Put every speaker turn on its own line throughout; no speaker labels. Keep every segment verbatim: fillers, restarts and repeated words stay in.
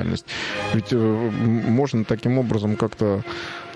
национальность. Ведь можно таким образом как-то...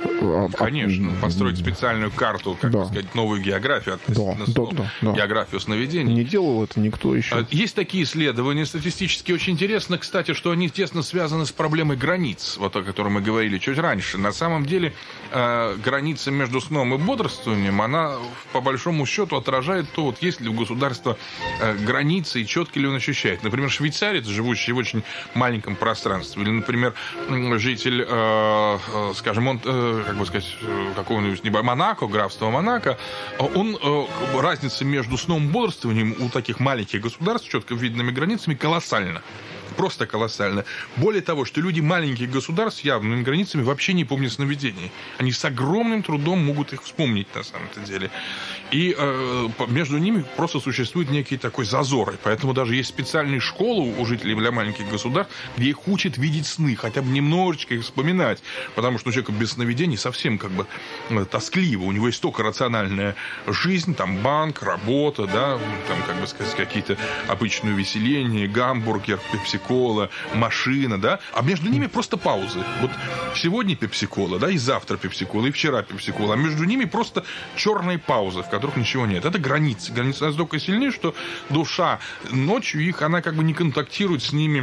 Конечно, построить специальную карту, как да. сказать, новую географию, относительно
да,
снов,
да, да,
географию сновидений.
Не делал это никто еще.
Есть такие исследования статистически. Очень интересно, кстати, что они тесно связаны с проблемой границ, вот о которой мы говорили чуть раньше. На самом деле, э, граница между сном и бодрствованием, она по большому счету отражает то, вот есть ли у государства э, границы и четко ли он ощущает. Например, швейцарец, живущий в очень маленьком пространстве, или, например, житель, э, э, скажем, он... Э, как бы сказать, какого-нибудь Монако, графства Монако, он, разница между сном и бодрствованием у таких маленьких государств с четко видными границами колоссальна. Просто колоссально. Более того, что люди маленьких государств с явными границами вообще не помнят сновидений. Они с огромным трудом могут их вспомнить на самом-то деле. И э, между ними просто существует некий такой зазор. И поэтому даже есть специальные школы у жителей для маленьких государств, где их учат видеть сны, хотя бы немножечко их вспоминать. Потому что у человека без сновидений совсем как бы тоскливо. У него есть только рациональная жизнь, там банк, работа, да, там, как бы сказать, какие-то обычные увеселения, гамбургер, пепси-кола, машина, да, а между ними просто паузы. Вот сегодня пепси-кола, да, и завтра пепси-кола, и вчера пепси-кола, а между ними просто черные паузы, в которых ничего нет. Это границы. Границы настолько сильны, что душа ночью их, она как бы не контактирует с ними.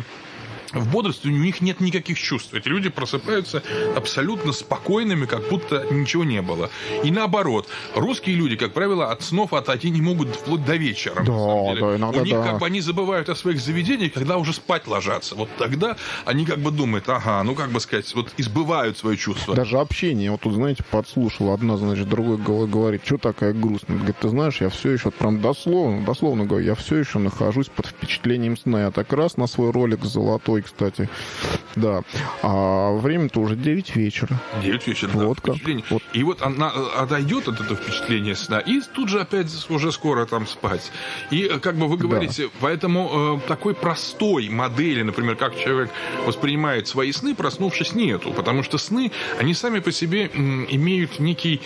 В бодрствовании у них нет никаких чувств. Эти люди просыпаются абсолютно спокойными, как будто ничего не было. И наоборот, русские люди, как правило, от снов отойти не могут вплоть до вечера.
Да, да, иногда,
у них
да.
как бы они забывают о своих заведениях, когда уже спать ложатся. Вот тогда они как бы думают, ага, ну как бы сказать, вот избывают свои чувства.
Даже общение. Вот тут, знаете, подслушал. Одна, значит, другой говорит, что такая грустная? Говорит, ты знаешь, я все еще, прям дословно, дословно говорю, я все еще нахожусь под впечатлением сна. Я так раз на свой ролик золотой, кстати, да. А время-то уже девять вечера.
девять вечера,
вот
да.
Как. Вот.
И вот она отойдет от этого впечатления сна, и тут же опять уже скоро там спать. И, как бы вы говорите, да. Поэтому э, такой простой модели, например, как человек воспринимает свои сны, проснувшись, нету. Потому что сны, они сами по себе м, имеют некий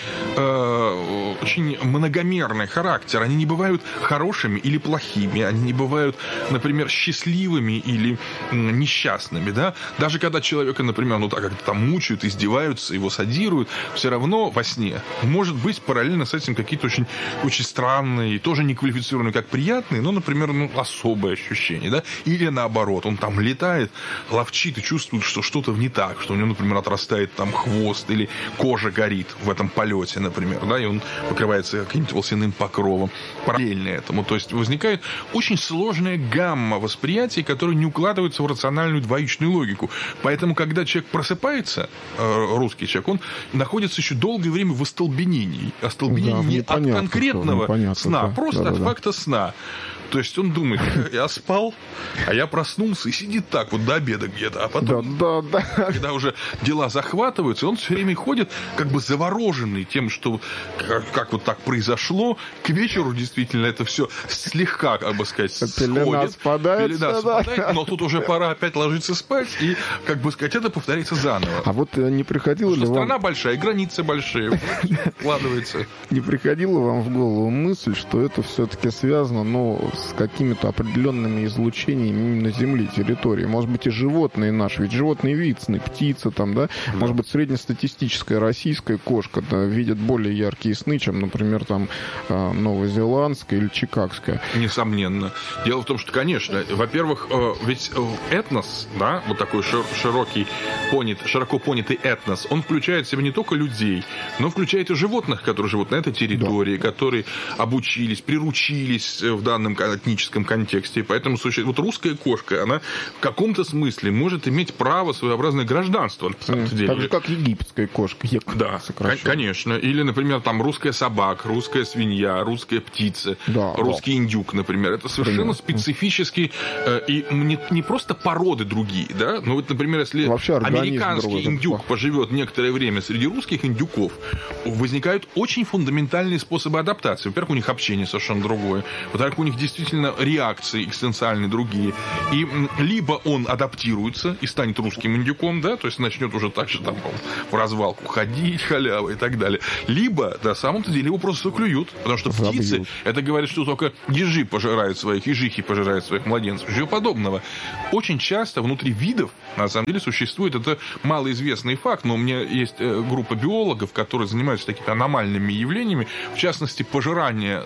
э, очень многомерный характер. Они не бывают хорошими или плохими. Они не бывают, например, счастливыми или м, несчастными, да, даже когда человека, например, ну так как-то там мучают, издеваются, его садируют, все равно во сне может быть параллельно с этим какие-то очень, очень странные, тоже не квалифицированные как приятные, но, например, ну, особые ощущения, да, или наоборот, он там летает, ловчит и чувствует, что что-то не так, что у него, например, отрастает там хвост или кожа горит в этом полете, например, да, и он покрывается каким-то волосяным покровом, параллельно этому, то есть возникает очень сложная гамма восприятий, которые не укладываются в рациональную двоичную логику. Поэтому, когда человек просыпается, русский человек, он находится еще долгое время в остолбенении. Остолбенение да, не от конкретного сна, да, просто да, от да, факта сна. То есть он думает, я спал, а я проснулся и сидит так вот до обеда где-то. А потом,
да, да, да.
когда уже дела захватываются, он все время ходит как бы завороженный тем, что как, как вот так произошло. К вечеру действительно это все слегка, как бы сказать,
пелена
сходит.
Спадает,
Пелена
да,
спадает,
да.
Но тут уже пора опять ложиться спать. И, как бы сказать, это повторяется заново.
А вот не приходило ли вам...
Страна большая, границы большие, вкладывается.
Не приходило вам в голову мысль, что это все-таки связано, ну, с какими-то определенными излучениями именно Земли, территории. Может быть, и животные наши. Ведь животные видят сны, птица там, да? да. Может быть, среднестатистическая российская кошка да, видит более яркие сны, чем, например, там новозеландская или чикагская.
Несомненно. Дело в том, что, конечно, во-первых, ведь этнос, да, вот такой широкий, понят, широко понятый этнос, он включает в себя не только людей, но включает и животных, которые живут на этой территории, да. которые обучились, приручились в данном этническом контексте. И поэтому вот русская кошка, она в каком-то смысле может иметь право своеобразное гражданство. На самом деле.
Так же, как египетская кошка.
Да, конечно. Или, например, там русская собака, русская свинья, русская птица, да, русский да. индюк, например. Это совершенно Пример. специфические э, и не, не просто породы другие, да? Но вот, например, если американский индюк поживет некоторое время среди русских индюков, возникают очень фундаментальные способы адаптации. Во-первых, у них общение совершенно другое. Во-вторых, у них действительно реакции экзистенциальные другие. И либо он адаптируется и станет русским индюком, да, то есть начнет уже так же там в развалку ходить, халява и так далее. Либо, да, на самом-то деле его просто заклюют, потому что птицы, Забьют. это говорит, что только ежи пожирают своих, ежихи пожирают своих младенцев, ничего подобного. Очень часто внутри видов на самом деле существует. Это малоизвестный факт, но у меня есть группа биологов, которые занимаются такими аномальными явлениями, в частности, пожирание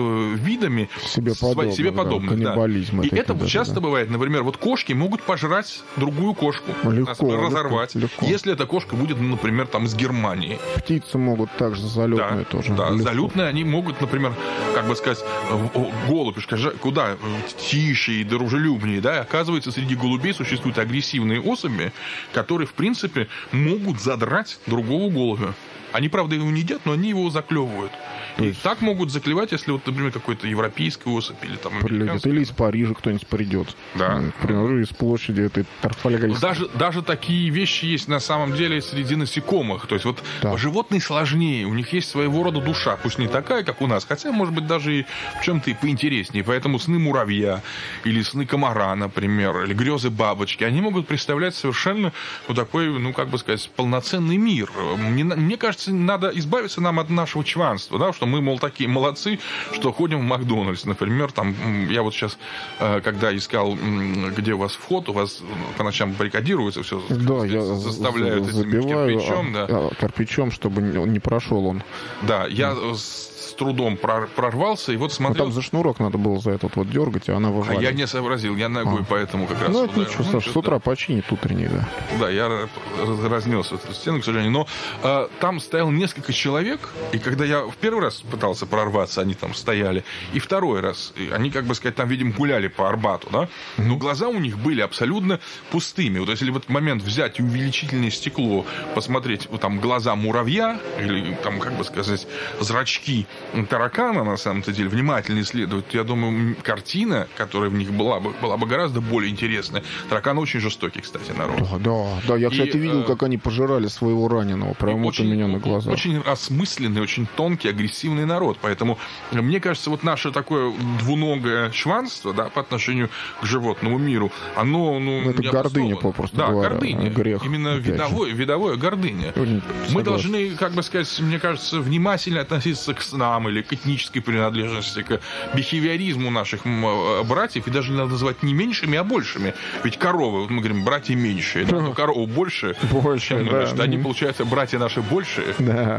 видами
себе подобных.
Себе подобных
да, каннибализм.
Да. И это
даже,
часто
да.
бывает. Например, вот кошки могут пожрать другую кошку,
легко,
разорвать,
легко, легко.
если эта кошка будет, например, там из Германии.
Птицы могут также залетные
да,
тоже.
Да,
легко.
залетные они могут, например, как бы сказать, голубь, куда тише и дружелюбнее, да, оказывается, среди голубей существуют агрессивные особи, которые, в принципе, могут задрать другого голубя. Они, правда, его не едят, но они его заклевывают. И есть... так могут заклевать, если, вот, например, какой-то европейский особь или там американский.
Или из Парижа кто-нибудь придет.
Да.
Например, из площади этой Трафальгарской.
Даже, даже такие вещи есть на самом деле среди насекомых. То есть вот да. животные сложнее, у них есть своего рода душа. Пусть не такая, как у нас, хотя, может быть, даже и в чем-то и поинтереснее. Поэтому сны муравья или сны комара, например, или грезы бабочки, они могут представлять совершенно вот такой, ну, как бы сказать, полноценный мир. Мне, мне кажется, надо избавиться нам от нашего чванства, да, что мы, мол, такие молодцы, что ходим в Макдональдс, например, там, я вот сейчас, когда искал, где у вас вход, у вас по ночам баррикадируется все,
да, я
заставляют
забиваю
этим кирпичом, да.
кирпичом, чтобы не прошел он.
Да, я с трудом прорвался, и вот смотрел...
Ну, там за шнурок надо было за этот вот дергать, и она вывалилась.
А я не сообразил, я ногой, а. поэтому как раз...
Ну, это ничего, Саша, с утра да. починит утренний, да.
Да, я разнес эту стену, к сожалению, но а, там стоял несколько человек, и когда я в первый раз пытался прорваться, они там стояли, и второй раз, и они, как бы сказать, там, видимо, гуляли по Арбату, да, но глаза у них были абсолютно пустыми. Вот если в этот момент взять увеличительное стекло, посмотреть, вот там глаза муравья, или там, как бы сказать, зрачки таракана, на самом-то деле, внимательно исследовать, я думаю, картина, которая в них была бы, была бы гораздо более интересная. Таракан очень жестокий, кстати, народ.
Да, да, да. Я, кстати, и, видел, э... как они пожирали своего раненого, прямо вот у меня на глазах.
Очень осмысленный, очень тонкий, агрессивный народ. Поэтому, мне кажется, вот наше такое двуногое чванство, да, по отношению к животному миру, оно, ну,
ну это гордыня, попросту
да,
говоря.
гордыня.
Грех.
Именно видовое, видовое гордыня. Очень Мы согласен. Должны, как бы сказать, мне кажется, внимательно относиться к снам или к этнической принадлежности, к бихевиоризму наших братьев, и даже надо называть не меньшими, а большими. Ведь коровы, вот мы говорим, братья меньшие, да, но коровы больше, больше чем мы, да. Значит, они, получается, братья наши большие.
Да,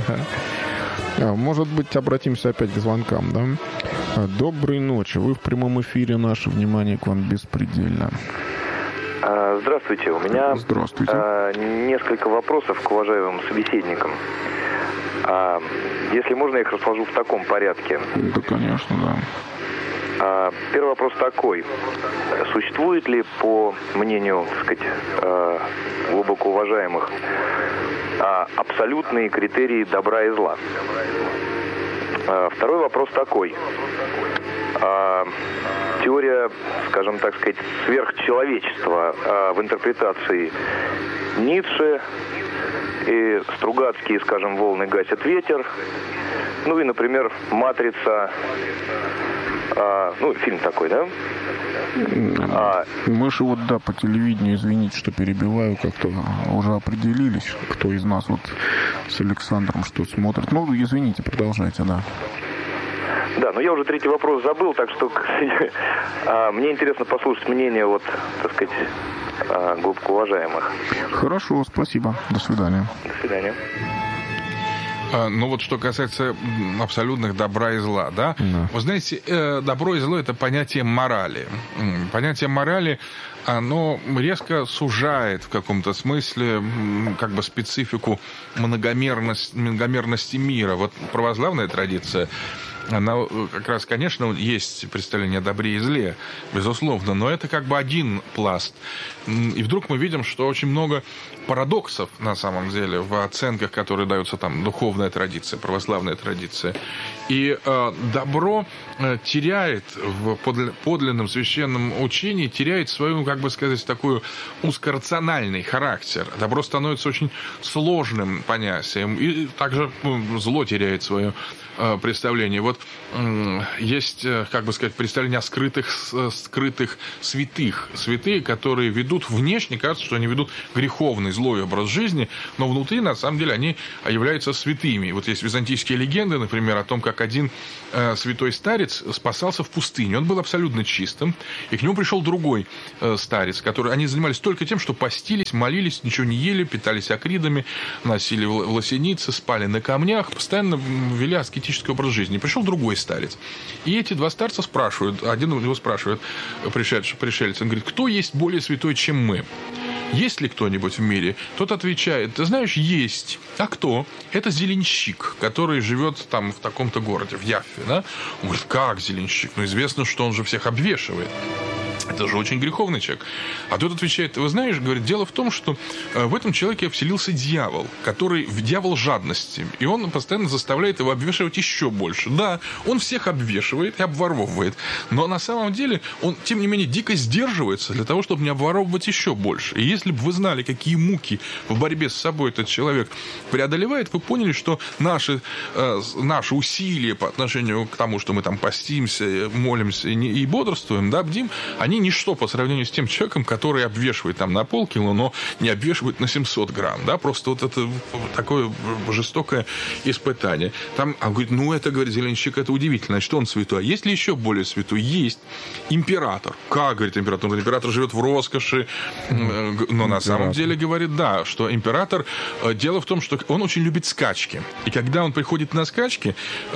да. Может быть, обратимся опять к звонкам, да? Доброй ночи. Вы в прямом эфире. Наше внимание к вам беспредельно.
Здравствуйте. У меня
Здравствуйте.
несколько вопросов к уважаемым собеседникам. Если можно, я их расскажу в таком порядке.
Да, конечно, да.
Первый вопрос такой. Существует ли, по мнению, так сказать, глубоко уважаемых, абсолютные критерии добра и зла? Второй вопрос такой. Теория, скажем так сказать, сверхчеловечества в интерпретации Ницше и Стругацкие, скажем, волны гасят ветер. Ну и, например, «Матрица», а, ну, фильм такой, да?
А... Мы же вот, да, по телевидению, извините, что перебиваю, как-то уже определились, кто из нас вот с Александром что смотрит. Ну, извините, продолжайте, да.
Да, но я уже третий вопрос забыл, так что а, мне интересно послушать мнение, вот, так сказать, а, глубоко уважаемых.
Хорошо, спасибо. До свидания.
До свидания.
Ну вот что касается абсолютных добра и зла, да? Да. Вы знаете, добро и зло — это понятие морали. Понятие морали, оно резко сужает в каком-то смысле как бы специфику многомерности, многомерности мира. Вот православная традиция, она как раз, конечно, есть представление о добре и зле, безусловно, но это как бы один пласт. И вдруг мы видим, что очень много парадоксов, на самом деле, в оценках, которые даются там духовная традиция, православная традиция. И э, добро э, теряет в подлинном священном учении, теряет свою, как бы сказать, такую узкорациональный характер. Добро становится очень сложным понятием, и также ну, зло теряет свое э, представление. Вот э, есть, э, как бы сказать, представление о скрытых, э, скрытых святых. Святые, которые ведут внешне, кажется, что они ведут греховный, злой образ жизни, но внутри, на самом деле, они являются святыми. Вот есть византийские легенды, например, о том, как один э, святой старец спасался в пустыне. Он был абсолютно чистым, и к нему пришел другой э, старец, которые, они занимались только тем, что постились, молились, ничего не ели, питались акридами, носили власеницы, спали на камнях, постоянно вели аскетический образ жизни. Пришел другой старец. И эти два старца спрашивают, один его спрашивает, пришедший пришелец, он говорит, кто есть более святой, чем мы? Есть ли кто-нибудь в мире? Тот отвечает, ты знаешь, есть. А кто? Это зеленщик, который живет там в таком-то городе, в Яффе. Да? Он говорит, как зеленщик? Ну, известно, что он же всех обвешивает. Это же очень греховный человек. А тот отвечает, вы знаешь, говорит, дело в том, что в этом человеке вселился дьявол, который дьявол жадности. И он постоянно заставляет его обвешивать еще больше. Да, он всех обвешивает и обворовывает. Но на самом деле он, тем не менее, дико сдерживается для того, чтобы не обворовывать еще больше. И если бы вы знали, какие муки в борьбе с собой этот человек преодолевает, вы поняли, что наши, э, наши усилия по отношению к тому, что мы там постимся, молимся и, и бодрствуем, да, бдим, они ничто по сравнению с тем человеком, который обвешивает там на полкило, но не обвешивает на семьсот грамм, да, просто вот это такое жестокое испытание. Там, он говорит, ну, это, говорит, зеленщик, это удивительно, значит, он святой. А есть ли еще более святой? Есть. Император. Как, говорит император? Ну, император живет в роскоши, но на самом деле, говорит, да, что император, дело в том, что он очень любит скачки. И когда он приходит на скачки,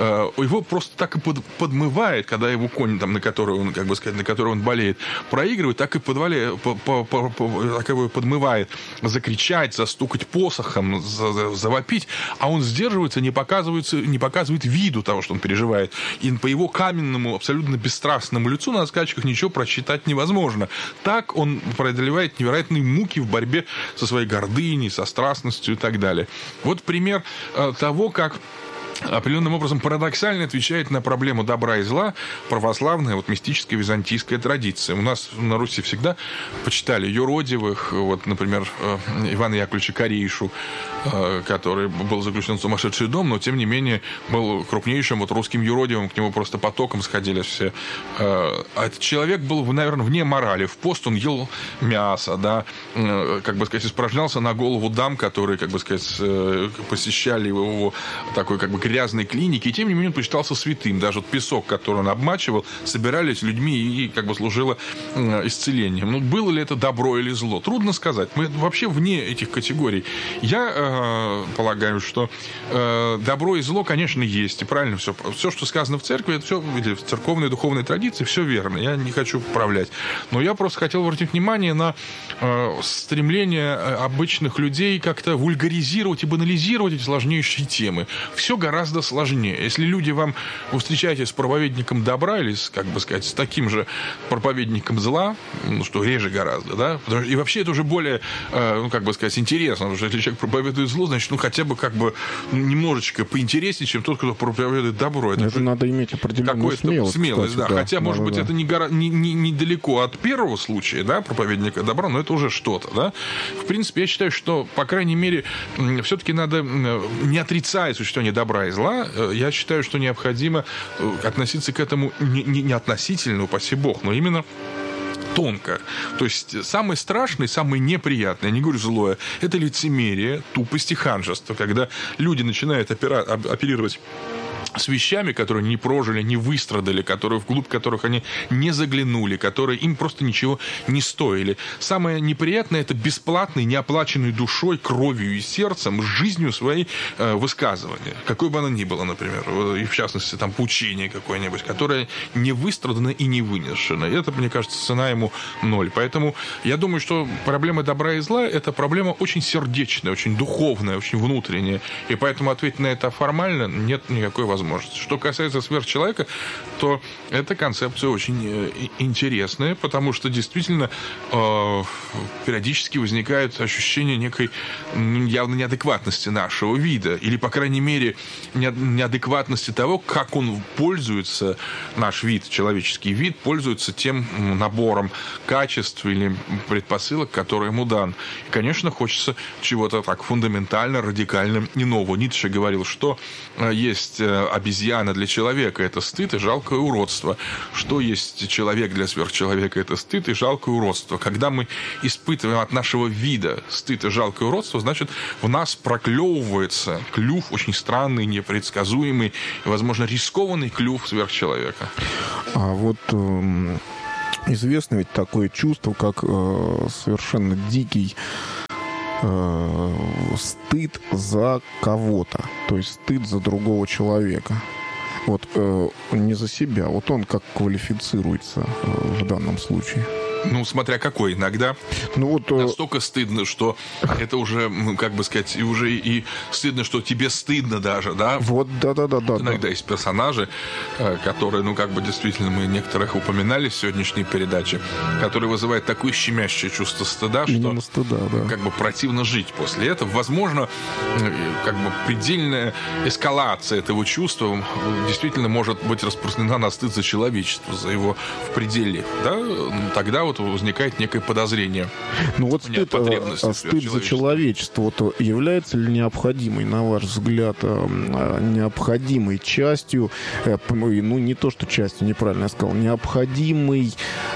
его просто так и подмывает, когда его конь, там, на который он, как бы сказать, на который он болеет, проигрывает, так и подвали, по, по, по, по, так его подмывает закричать, застукать посохом, за, завопить, а он сдерживается, не, показывается, не показывает виду того, что он переживает. И по его каменному, абсолютно бесстрастному лицу на скачках ничего прочитать невозможно. Так он преодолевает невероятные муки в борьбе со своей гордыней, со страстностью и так далее. Вот пример того, как определенным образом парадоксально отвечает на проблему добра и зла православная, вот, мистическая византийская традиция. У нас на Руси всегда почитали юродивых, вот, например, Ивана Яковлевича Корейшу, который был заключен в сумасшедший дом, но, тем не менее, был крупнейшим вот, русским юродивым, к нему просто потоком сходили все. А этот человек был, наверное, вне морали. В пост он ел мясо, да, как бы сказать, испражнялся на голову дам, которые, как бы сказать, посещали его такой, как бы, грязной клинике, и тем не менее он почитался святым. Даже вот песок, который он обмачивал, собирались людьми и как бы служило исцелением. Ну, было ли это добро или зло? Трудно сказать. Мы вообще вне этих категорий. Я э, полагаю, что э, добро и зло, конечно, есть. И правильно все. Все, что сказано в церкви, это все в церковной духовной традиции, все верно. Я не хочу поправлять. Но я просто хотел обратить внимание на э, стремление обычных людей как-то вульгаризировать и банализировать эти сложнейшие темы. Все гораздо гораздо сложнее. Если люди вам, вы встречаетесь с проповедником добра или, с, как бы сказать, с таким же проповедником зла, ну, что реже гораздо, да, потому, и вообще это уже более, э, ну, как бы сказать, интересно, потому что если человек проповедует зло, значит, ну, хотя бы, как бы, немножечко поинтереснее, чем тот, кто проповедует добро. Это,
это надо иметь определенную смелость.
Смелость,
кстати,
да.
да.
Хотя,
да,
может
да,
быть,
да.
это не, гора... не, не, недалеко от первого случая, да, проповедника добра, но это уже что-то, да. В принципе, я считаю, что, по крайней мере, все-таки надо, не отрицая существование добра и зла, я считаю, что необходимо относиться к этому не, не, не относительно, упаси бог, но именно тонко. То есть самое страшное, самое неприятное, я не говорю злое, это лицемерие, тупость и ханжество, когда люди начинают опера... оперировать с вещами, которые не прожили, не выстрадали, которые, вглубь которых они не заглянули, которые им просто ничего не стоили. Самое неприятное – это бесплатные, неоплаченные душой, кровью и сердцем, жизнью своей э, высказывания. Какое бы оно ни было, например, и в частности, там, поучение какое-нибудь, которое не выстрадано и не вынесено. И это, мне кажется, цена ему ноль. Поэтому я думаю, что проблема добра и зла – это проблема очень сердечная, очень духовная, очень внутренняя. И поэтому ответить на это формально нет никакой возможности. Что касается сверхчеловека, то эта концепция очень интересная, потому что действительно э, периодически возникает ощущение некой явно неадекватности нашего вида, или, по крайней мере, неадекватности того, как он пользуется, наш вид, человеческий вид, пользуется тем набором качеств или предпосылок, который ему дан. И, конечно, хочется чего-то так фундаментально, радикально иного. Ницше говорил, что есть обезьяна для человека – это стыд и жалкое уродство. Что есть человек для сверхчеловека – это стыд и жалкое уродство. Когда мы испытываем от нашего вида стыд и жалкое уродство, значит, в нас проклевывается клюв очень странный, непредсказуемый, возможно, рискованный клюв сверхчеловека.
А вот... Известно ведь такое чувство, как э, совершенно дикий э, стыд за кого-то, то есть стыд за другого человека. Вот э, не за себя. Вот он как квалифицируется э, в данном случае?
Ну, смотря какой. Иногда
ну, вот,
настолько стыдно, что это уже, ну, как бы сказать, и уже и стыдно, что тебе стыдно даже, да?
Вот, да-да-да.
Иногда
да.
есть персонажи, которые, ну, как бы действительно мы некоторых упоминали в сегодняшней передаче, которые вызывают такое щемящее чувство стыда,
Именно
что
стыда, да.
как бы противно жить после этого. Возможно, как бы предельная эскалация этого чувства действительно может быть распространена на стыд за человечество, за его в пределе, да? Тогда вот возникает некое подозрение.
Ну вот стыд, стыд за человечество вот, является ли необходимой, на ваш взгляд, необходимой частью, ну не то, что частью, неправильно я сказал, необходимой,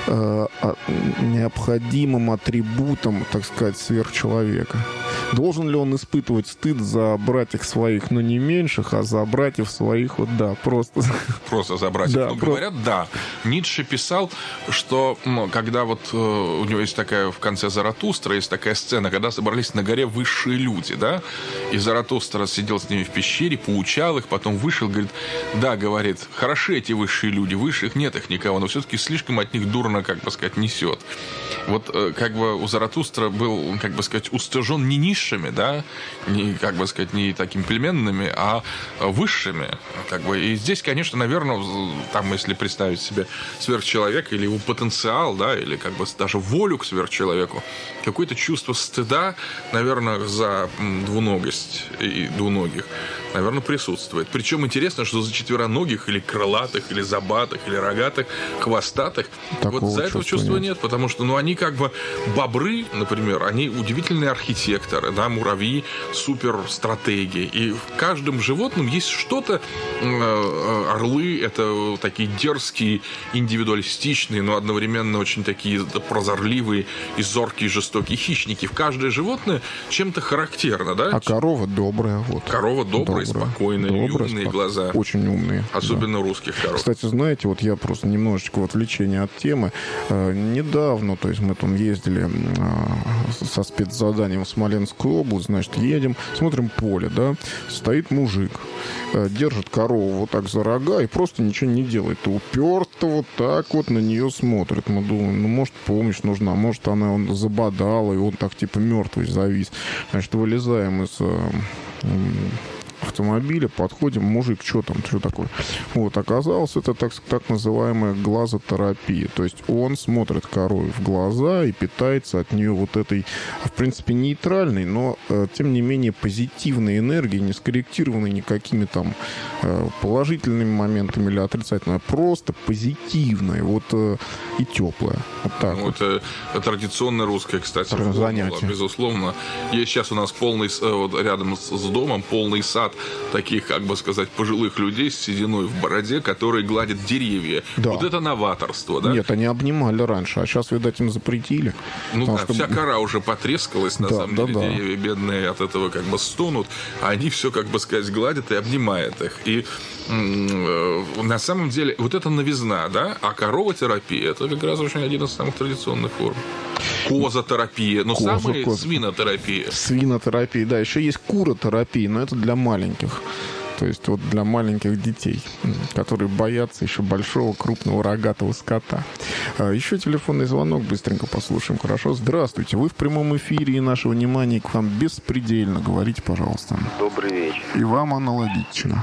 необходимым атрибутом, так сказать, сверхчеловека? Должен ли он испытывать стыд за братьев своих, но не меньших, а за братьев своих, вот да, просто...
Просто за братьев.
Да,
ну,
про...
говорят, да. Ницше писал, что ну, когда вот э, у него есть такая в конце Заратустра, есть такая сцена, когда собрались на горе высшие люди, да, и Заратустра сидел с ними в пещере, поучал их, потом вышел, говорит, да, говорит, хороши эти высшие люди, высших нет их никого, но все-таки слишком от них дурно, как бы сказать, несет. Вот э, как бы у Заратустра был, как бы сказать, устыжен не низшими, да, не, как бы сказать, не такими племенными, а высшими, как бы. И здесь, конечно, наверное, там, если представить себе сверхчеловека или его потенциал, да, или как бы даже волю к сверхчеловеку, какое-то чувство стыда, наверное, за двуногость и двуногих, наверное, присутствует. Причем интересно, что за четвероногих или крылатых, или забатых, или рогатых, хвостатых, такого вот за этого чувства нет. нет, потому что, ну, они как бы бобры, например, они удивительные архитекторы, да, муравьи, суперстратеги, и в каждом животном есть что-то. Орлы — это такие дерзкие, индивидуалистичные, но одновременно очень такие прозорливые и зоркие, жестокие хищники. В каждое животное чем-то характерно, да?
А корова добрая, вот.
Корова добрая, добрая спокойная, добрая, умные спок... глаза.
Очень умные.
Особенно
да.
русских коров.
Кстати, знаете, вот я просто немножечко в отвлечение от темы. Э, недавно, то есть мы там ездили э, со спецзаданием в Смоленскую область, значит, едем, смотрим поле, да, стоит мужик, э, держит корову вот так за рога и просто ничего не делает. И уперто вот так вот на нее смотрит. Мы думаем, ну, может, помощь нужна, может, она он забодала, и он так типа мертвый завис. Значит, вылезаем из э, автомобиля, подходим, мужик, что там, что такое? Вот, оказалось, это так, так называемая глазотерапия. То есть он смотрит корове в глаза и питается от нее вот этой, в принципе, нейтральной, но, э, тем не менее, позитивной энергией, не скорректированной никакими там э, положительными моментами или отрицательными, а просто позитивной, вот, э, и теплая. Вот так
ну,
вот.
Это традиционное русское, кстати, формула, безусловно. Есть сейчас у нас полный, вот, рядом с, с домом полный сад таких, как бы сказать, пожилых людей с сединой в бороде, которые гладят деревья. Да. Вот это новаторство, да?
Нет, они обнимали раньше, а сейчас, видать, им запретили.
Ну да,
что...
вся кора уже потрескалась, на да, самом да, деле, да. Деревья бедные от этого как бы стонут, а они все, как бы сказать, гладят и обнимают их. И м-м, на самом деле, вот это новизна, да? А коровотерапия, это как раз очень один из самых традиционных форм. Козотерапия, но Коза, самая коза. свинотерапия.
Свинотерапия, да. Еще есть куротерапия, но это для маленьких. То есть вот для маленьких детей, которые боятся еще большого, крупного, рогатого скота. Еще телефонный звонок, быстренько послушаем. Хорошо. Здравствуйте. Вы в прямом эфире, и наше внимание к вам беспредельно. Говорите, пожалуйста.
Добрый вечер.
И вам аналогично.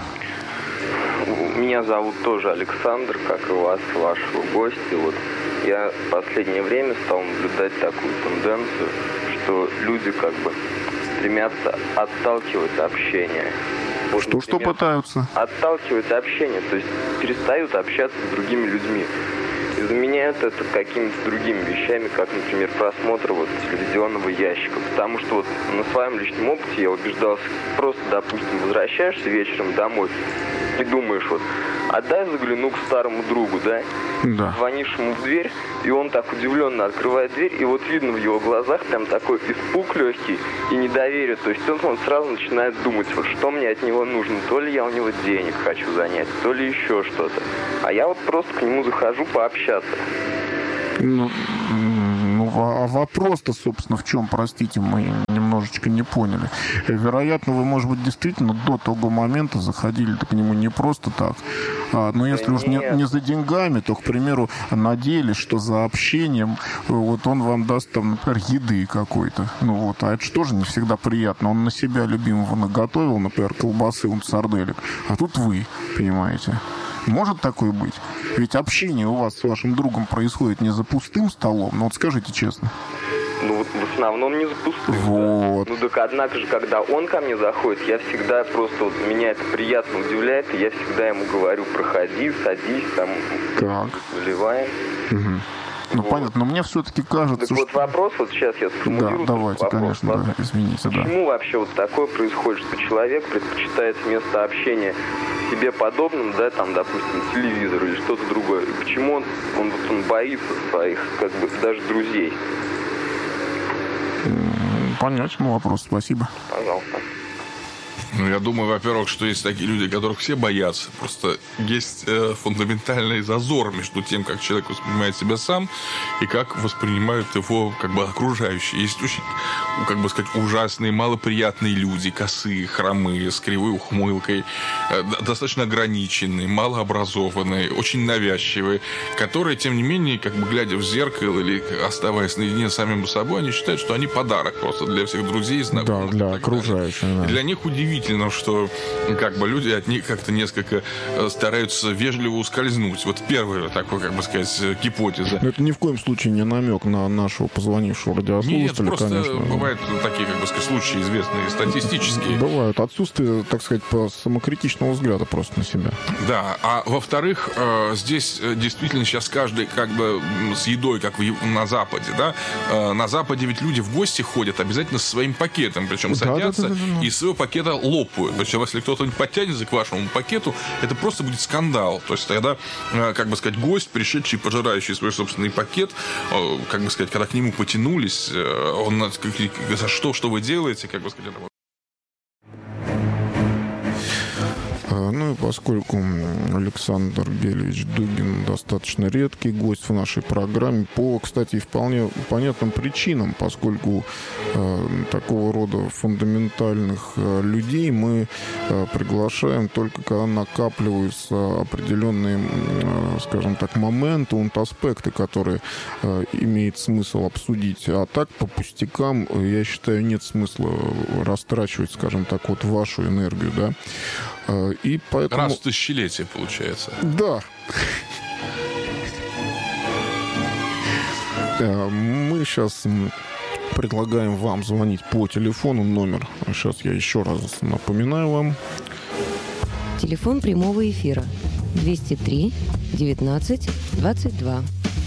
Меня зовут тоже Александр, как и вас, вашего гостя. Вот я в последнее время стал наблюдать такую тенденцию, что люди как бы стремятся отталкивать общение. Вот,
что, например, что пытаются?
Отталкивать общение, то есть перестают общаться с другими людьми. И заменяют это какими-то другими вещами, как, например, просмотр вот телевизионного ящика. Потому что вот на своем личном опыте я убеждался, просто, допустим, возвращаешься вечером домой и думаешь, вот, а дай загляну к старому другу, да?
Да.
Звонишь ему в дверь, и он так удивленно открывает дверь, и вот видно в его глазах прям такой испуг легкий и недоверие. То есть он, он сразу начинает думать, вот что мне от него нужно. То ли я у него денег хочу занять, то ли еще что-то. А я вот просто к нему захожу пообщаться.
Ну, ну, а вопрос-то, собственно, в чем, простите, мы немножечко не поняли. Вероятно, вы, может быть, действительно до того момента заходили к нему не просто так, а, но если уж не, не за деньгами, то, к примеру, надеялись, что за общением вот он вам даст, там, например, еды какой-то. Ну вот, а это же тоже не всегда приятно. Он на себя любимого наготовил, например, колбасы, он сарделек, а тут вы, понимаете. Может такое быть? Ведь общение у вас с вашим другом происходит не за пустым столом, ну вот скажите честно.
Ну, вот в основном не за пустым.
Вот.
Да? Ну, так однако же, когда он ко мне заходит, я всегда просто, вот меня это приятно удивляет, и я всегда ему говорю, проходи, садись, там,
так.
Выливаем.
Угу. Ну, вот. Понятно, но мне все-таки кажется,
так
что...
вот вопрос, вот сейчас я сформулирую.
Да, давайте,
вопрос,
конечно,
ладно?
да, извините, да.
Почему вообще вот такое происходит, что человек предпочитает вместо общения себе подобным, да, там, допустим, телевизор или что-то другое. И почему он, он, вот, он боится своих, как бы, даже друзей?
Понять мой вопрос, спасибо.
Пожалуйста.
Ну, я думаю, во-первых, что есть такие люди, которых все боятся. Просто есть э, фундаментальный зазор между тем, как человек воспринимает себя сам и как воспринимают его как бы окружающие. Есть очень, как бы сказать, ужасные, малоприятные люди, косые, хромые, с кривой ухмылкой, э, достаточно ограниченные, малообразованные, очень навязчивые, которые, тем не менее, как бы глядя в зеркало или оставаясь наедине с самим собой, они считают, что они подарок просто для всех друзей, знакомых. Да,
для окружающих. Да.
Для них удивительно, что как бы люди от них как-то несколько стараются вежливо ускользнуть. Вот первая такая, как бы сказать, гипотеза.
Но это ни в коем случае не намек на нашего позвонившего радиослушателя,
Нет, просто
конечно.
Бывают такие, как бы сказать, случаи известные статистические.
Бывают. Отсутствие, так сказать, самокритичного взгляда просто на себя.
Да. А во-вторых, здесь действительно сейчас каждый как бы с едой, как на Западе, да? На Западе ведь люди в гости ходят обязательно со своим пакетом, причем садятся, да, да, да, да, да. и из своего пакета лопают. Причем, если кто-то подтянется к вашему пакету, это просто будет скандал. То есть тогда, как бы сказать, гость, пришедший, пожирающий свой собственный пакет, как бы сказать, когда к нему потянулись, он за что, что вы делаете, как бы сказать, это...
Ну и поскольку Александр Гелевич Дугин достаточно редкий гость в нашей программе, по, кстати, вполне понятным причинам, поскольку э, такого рода фундаментальных э, людей мы э, приглашаем только когда накапливаются определенные, э, скажем так, моменты, аспекты, которые э, имеет смысл обсудить. А так, по пустякам, я считаю, нет смысла растрачивать, скажем так, вот вашу энергию, да. И поэтому...
Раз в тысячелетие, получается.
Да. Мы сейчас предлагаем вам звонить по телефону. Номер, сейчас я еще раз напоминаю вам.
Телефон прямого эфира двести три девятнадцать двадцать два.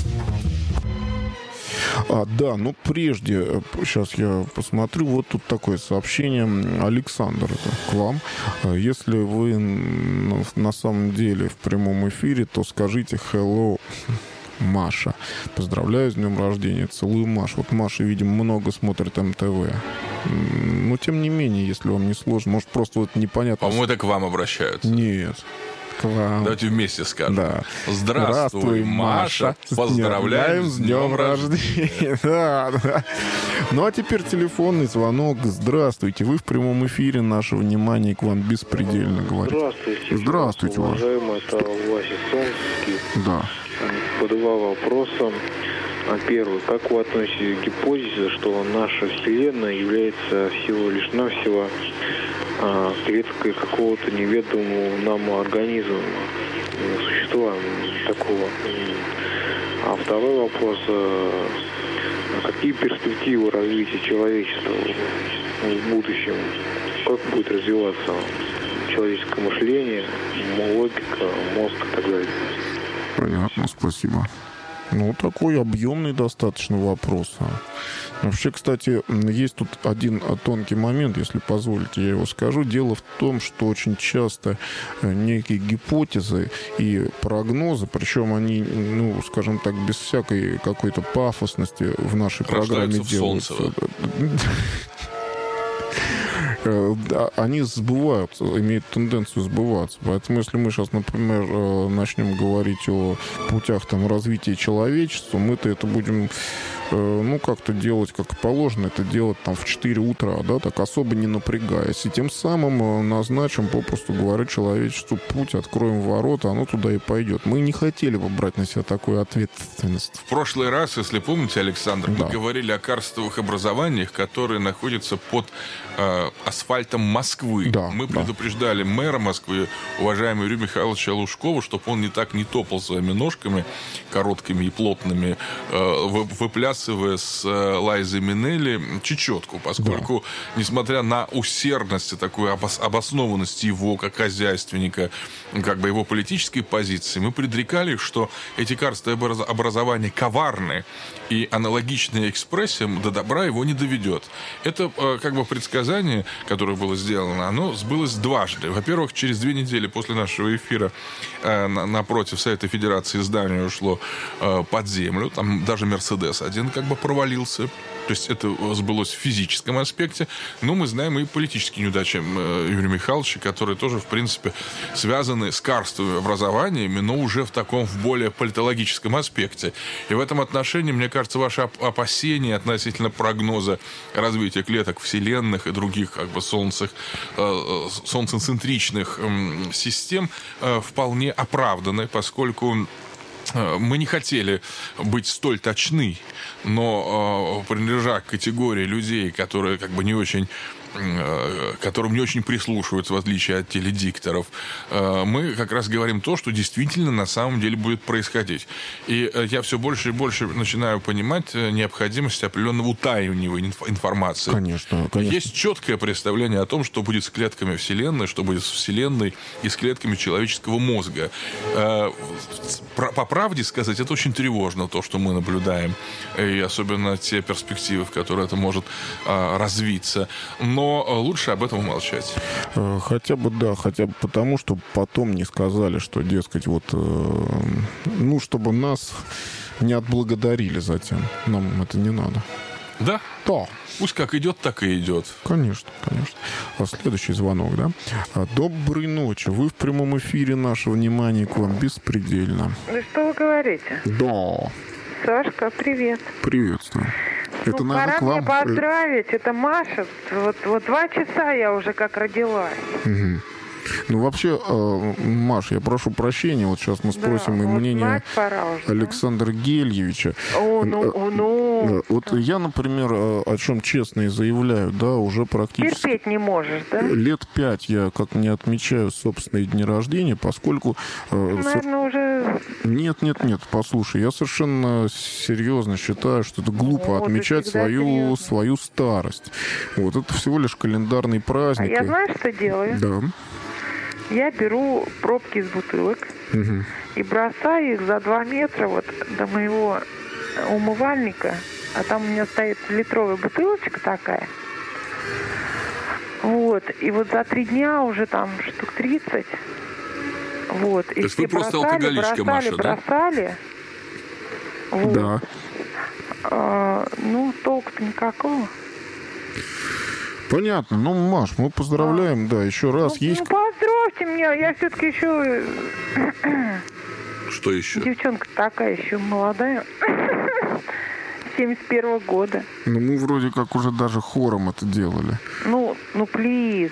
А, да, но прежде, сейчас я посмотрю, вот тут такое сообщение. Александр, это к вам. Если вы на самом деле в прямом эфире, то скажите hello, Маша. Поздравляю с днем рождения. Целую, Маша. Вот Маша, видимо, много смотрит эм тэ вэ. Но, тем не менее, если вам не сложно, может, просто вот непонятно...
По-моему, это к вам обращаются.
Нет. К вам.
Давайте вместе скажем.
Да.
Здравствуй, Здравствуй, Маша. Поздравляем с днем рождения.
Да, да. Ну, а теперь телефонный звонок. Здравствуйте. Вы в прямом эфире. Наше внимание к вам беспредельно говорит.
Здравствуйте.
Здравствуйте,
уважаемый. Это Вася Солнцевский.
Да.
По два вопроса. Первый. Как вы относитесь к гипотезе, что наша Вселенная является всего лишь навсего клеткой какого-то неведомого нам организма, существа такого? А второй вопрос. Какие перспективы развития человечества в будущем? Как будет развиваться человеческое мышление, логика, мозг и так далее?
Понятно, спасибо. Ну, такой объемный достаточно вопрос. Вообще, кстати, есть тут один тонкий момент, если позволите, я его скажу. Дело в том, что очень часто некие гипотезы и прогнозы, причем они, ну, скажем так, без всякой какой-то пафосности в нашей программе делаются. они сбываются, имеют тенденцию сбываться. Поэтому если мы сейчас, например, начнем говорить о путях там, развития человечества, мы-то это будем ну, как-то делать, как положено, это делать там в четыре утра, да, так особо не напрягаясь. И тем самым назначим, попросту говоря, человечеству путь, откроем ворота, оно туда и пойдет. Мы не хотели бы брать на себя такую ответственность.
В прошлый раз, если помните, Александр,
да.
мы говорили о карстовых образованиях, которые находятся под э, асфальтом Москвы.
Да,
мы
да.
предупреждали мэра Москвы, уважаемого Юрия Михайловича Лужкова, чтобы он не так не топал своими ножками короткими и плотными, э, выплясывая с Лайзой Минелли чечетку, поскольку, да. несмотря на усердность и такую обоснованность его как хозяйственника, как бы его политической позиции, мы предрекали, что эти карстовые образования коварны, и аналогичная экспрессиям до добра его не доведет. Это как бы предсказание, которое было сделано, оно сбылось дважды. Во-первых, через две недели после нашего эфира напротив Совета Федерации здание ушло под землю, там даже Мерседес один как бы провалился. То есть это сбылось в физическом аспекте. Но мы знаем и политические неудачи Юрия Михайловича, которые тоже, в принципе, связаны с карстовыми образованиями, но уже в таком, в более политологическом аспекте. И в этом отношении, мне кажется, ваши опасения относительно прогноза развития клеток вселенных и других как бы солнцах, солнцецентричных систем вполне оправданы, поскольку мы не хотели быть столь точны, но э, принадлежа к категории людей, которые как бы не очень, э, которым не очень прислушиваются, в отличие от теледикторов, э, мы как раз говорим то, что действительно на самом деле будет происходить. И э, я все больше и больше начинаю понимать необходимость определенного утаивания информации.
Конечно, конечно.
Есть четкое представление о том, что будет с клетками Вселенной, что будет с Вселенной и с клетками человеческого мозга. Э, по правде сказать, это очень тревожно, то, что мы наблюдаем. И особенно те перспективы, в которые это может а, развиться. Но лучше об этом умолчать.
Хотя бы, да, хотя бы потому, чтобы потом не сказали, что, дескать, вот, э, ну, чтобы нас не отблагодарили затем. Нам это не надо.
Да?
Да.
Пусть как идет, так и идет.
Конечно, конечно. А следующий звонок, да? Доброй ночи. Вы в прямом эфире. Наше внимание к вам беспредельно.
Ну, что вы говорите?
Да.
Сашка, привет.
Приветствую.
Ну,
это,
пора
наверное, к вам...
мне поздравить. Это Маша. Вот, вот два часа я уже как родилась.
Угу. Ну, вообще, э, Маш, я прошу прощения, вот сейчас мы спросим
да,
и
вот
мнение
пора уже,
Александра да? Гельевича.
О, ну, о, ну.
Вот я, например, о чем честно и заявляю, да, уже практически...
Терпеть не можешь, да?
Лет пять я как не отмечаю собственные дни рождения, поскольку... Э,
Наверное, со... уже...
Нет, нет, нет, послушай, я совершенно серьезно считаю, что это глупо вот, отмечать свою, свою старость. Вот, это всего лишь календарный праздник.
А я знаешь, что делаю?
Да.
Я беру пробки из бутылок угу. и бросаю их за два метра вот до моего умывальника. А там у меня стоит литровая бутылочка такая. Вот. И вот за три дня уже там штук тридцать. Вот. И все бросали, бросали,
Маша,
бросали.
Да?
Вот.
Да.
А, ну, толку-то никакого.
Понятно. Ну, Маш, мы поздравляем, а. да, еще раз.
Ну,
есть...
ну, поздравьте меня, я все-таки еще...
Что еще?
Девчонка такая еще молодая. семьдесят первого года.
Ну, мы вроде как уже даже хором это делали.
Ну, ну, плиз.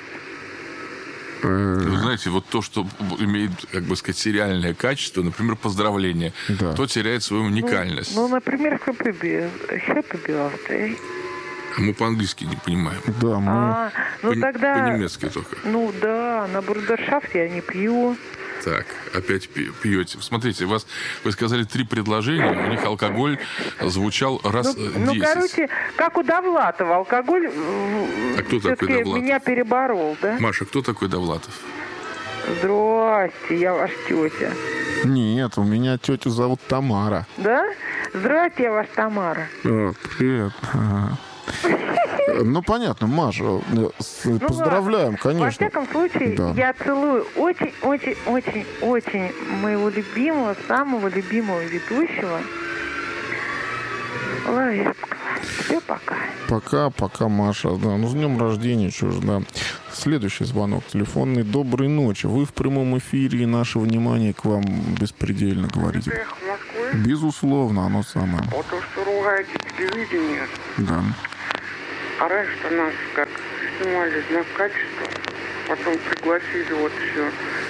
Вы знаете, вот то, что имеет, как бы сказать, сериальное качество, например, поздравление, да. то теряет свою уникальность.
Ну, ну например, happy birthday.
А мы по-английски не понимаем.
Да, мы...
А, ну
по,
тогда...
По-немецки только.
Ну да, на брудершафт я не пью.
Так, опять пьете. Смотрите, вас, вы сказали три предложения, у них алкоголь звучал раз
ну,
десять.
Ну, короче, как у Довлатова, алкоголь
а кто такой Довлатов?
Меня переборол, да?
Маша, кто такой Довлатов?
Здрасте, я ваша тетя.
Нет, у меня тетю зовут Тамара.
Да? Здрасте, я ваша Тамара.
О, привет. Ага. Ну, понятно, Маша,
ну,
поздравляем,
ладно.
конечно.
Во всяком случае, да. я целую очень-очень-очень-очень моего любимого, самого любимого ведущего Лаевского. Все, пока.
Пока, пока, Маша. Да, ну с днем рождения, что ж, да. Следующий звонок телефонный. Доброй ночи. Вы в прямом эфире, и наше внимание к вам беспредельно, говорите.
Эх, Москвы.
Безусловно, оно самое.
Вот то, что ругаете телевидение.
Да.
А раньше-то нас как снимали знак качества, потом пригласили вот еще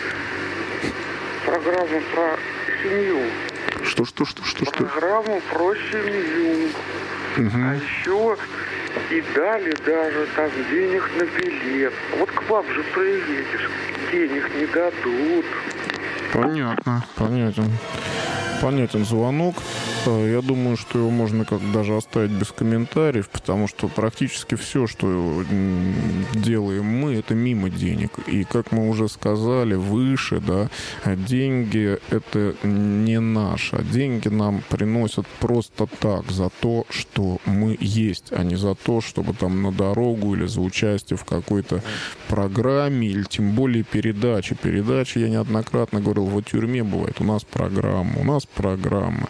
программу про семью.
Что, что, что, что, что?
Программу про семью.
Угу.
А еще и дали даже там денег на билет. Вот к вам же приедешь, денег не дадут.
Понятно, понятен. Понятен звонок. Я думаю, что его можно как даже оставить без комментариев, потому что практически все, что делаем мы, это мимо денег. И, как мы уже сказали выше, да, деньги — это не наше. Деньги нам приносят просто так, за то, что мы есть, а не за то, чтобы там на дорогу или за участие в какой-то программе, или тем более передаче. Передачи, я неоднократно говорил, в тюрьме бывает. У нас программа, у нас программа.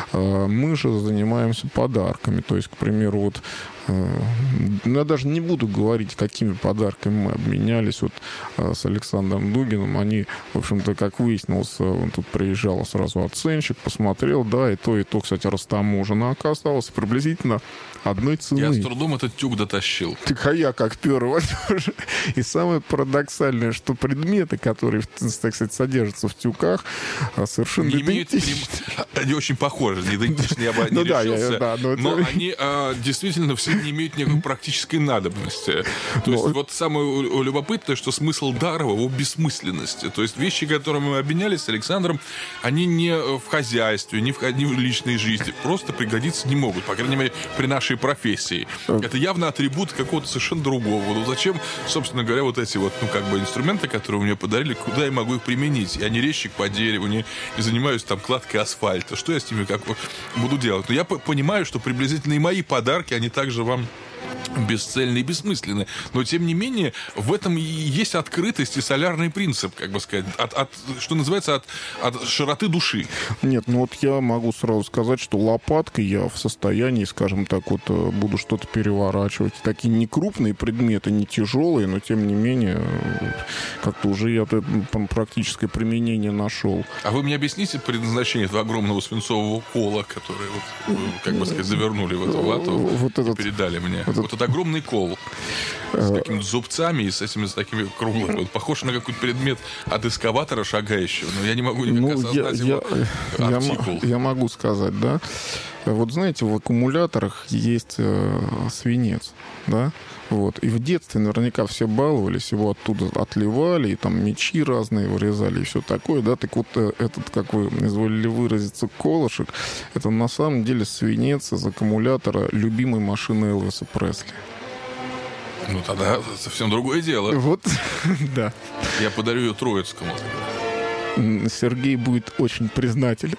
Мы же занимаемся подарками. То есть, к примеру, вот ну, я даже не буду говорить, какими подарками мы обменялись вот с Александром Дугиным. Они, в общем-то, как выяснилось, он тут приезжал сразу оценщик, посмотрел, да, и то, и то, кстати, растаможено оказалось приблизительно одной цены.
Я с трудом этот тюк дотащил.
Так, а я как первого тоже. И самое парадоксальное, что предметы, которые, так сказать, содержатся в тюках, совершенно
не имеют
идентичны.
Прям... Они очень похожи, не идентичны, я бы не
ну,
решился.
Да, я, да, но
но
это...
они а, действительно все не имеют никакой практической надобности. То есть,
но...
вот самое любопытное, что смысл Дарова в бессмысленности. То есть, вещи, которыми мы обменялись с Александром, они не в хозяйстве, не в, не в личной жизни. Просто пригодиться не могут. По крайней мере, при нашей профессии. Это явно атрибут какого-то совершенно другого. Ну, зачем, собственно говоря, вот эти вот, ну, как бы инструменты, которые мне подарили, куда я могу их применить? Я не резчик по дереву, не, не занимаюсь там кладкой асфальта. Что я с ними как бы буду делать? Но я понимаю, что приблизительно и мои подарки, они также вам бесцельны и бессмысленны. Но, тем не менее, в этом и есть открытость и солярный принцип, как бы сказать, от, от, что называется, от, от широты души.
Нет, ну вот я могу сразу сказать, что лопаткой я в состоянии, скажем так, вот буду что-то переворачивать. Такие не крупные предметы, не тяжелые, но, тем не менее, как-то уже я это практическое применение нашел.
А вы мне объясните предназначение этого огромного свинцового кола, который, вот, как бы сказать, завернули в эту вату
вот
и
этот,
передали мне?
Вот
Вот этот огромный кол с какими-то зубцами и с этими с такими круглыми. Вот похож на какой-то предмет от эскаватора шагающего, но я не могу никак
ну,
осознать
я,
его
я,
артикул.
Я, я могу сказать, да. Вот знаете, в аккумуляторах есть э, свинец, да. Вот. И в детстве наверняка все баловались, его оттуда отливали, и там мечи разные вырезали, и все такое, да. Так вот этот, как вы изволили выразиться, колышек, это на самом деле свинец из аккумулятора любимой машины Элвиса Пресли.
Ну, тогда совсем другое дело.
Вот, да.
Я подарю ее Троицкому.
Сергей будет очень признателен.